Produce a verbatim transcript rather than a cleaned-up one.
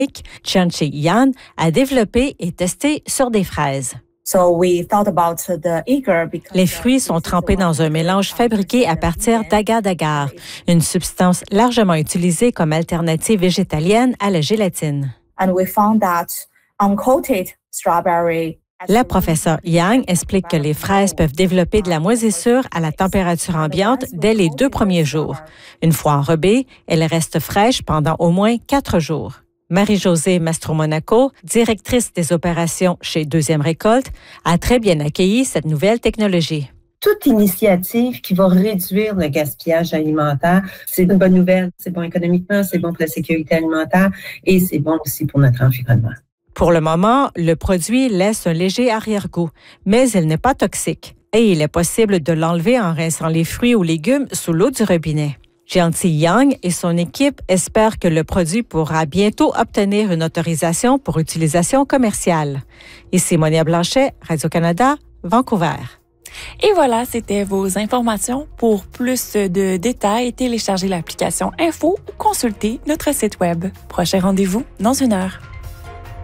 Jianqi Yang a développé et testé sur des fraises. So we thought about the agar because Les fruits sont trempés dans un mélange fabriqué à partir d'agar-agar, une substance largement utilisée comme alternative végétalienne à la gélatine. And we found that uncoated strawberry. La professeure Yang explique que les fraises peuvent développer de la moisissure à la température ambiante dès les deux premiers jours. Une fois enrobées, elles restent fraîches pendant au moins quatre jours. Marie-Josée Mastromonaco, directrice des opérations chez Deuxième Récolte, a très bien accueilli cette nouvelle technologie. Toute initiative qui va réduire le gaspillage alimentaire, c'est une bonne nouvelle. C'est bon économiquement, c'est bon pour la sécurité alimentaire et c'est bon aussi pour notre environnement. Pour le moment, le produit laisse un léger arrière-goût, mais il n'est pas toxique et il est possible de l'enlever en rinçant les fruits ou légumes sous l'eau du robinet. Jianqi Yang et son équipe espèrent que le produit pourra bientôt obtenir une autorisation pour utilisation commerciale. Ici Monia Blanchet, Radio-Canada, Vancouver. Et voilà, c'était vos informations. Pour plus de détails, téléchargez l'application Info ou consultez notre site web. Prochain rendez-vous dans une heure.